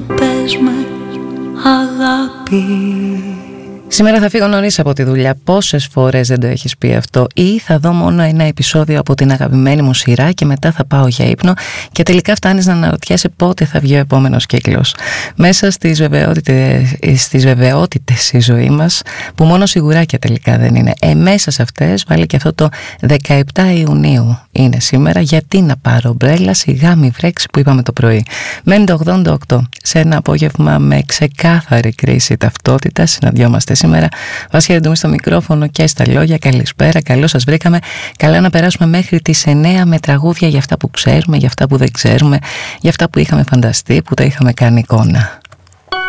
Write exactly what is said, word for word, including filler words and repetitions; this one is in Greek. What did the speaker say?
πες με αγάπη. Σήμερα θα φύγω νωρίς από τη δουλειά. Πόσες φορές δεν το έχεις πει αυτό? Ή θα δω μόνο ένα επεισόδιο από την αγαπημένη μου σειρά και μετά θα πάω για ύπνο και τελικά φτάνεις να αναρωτιέσαι πότε θα βγει ο επόμενος κύκλος. Μέσα στις βεβαιότητες, στις βεβαιότητες η ζωή μας, που μόνο σιγουράκια τελικά δεν είναι. Ε, μέσα σε αυτές βάλει και αυτό το δεκαεπτά Ιουνίου είναι σήμερα. Γιατί να πάρω ομπρέλα, σιγά μη βρέξει που είπαμε το πρωί. μένει το ογδόντα οκτώ. Σε ένα απόγευμα με ξεκάθαρη κρίση ταυτότητας συναντιόμαστε σήμερα. Βάσια Ρεντουμή στο μικρόφωνο και στα λόγια. Καλησπέρα, καλώς σας βρήκαμε. Καλά να περάσουμε μέχρι τις εννέα με τραγούδια για αυτά που ξέρουμε, για αυτά που δεν ξέρουμε, για αυτά που είχαμε φανταστεί, που τα είχαμε κάνει εικόνα.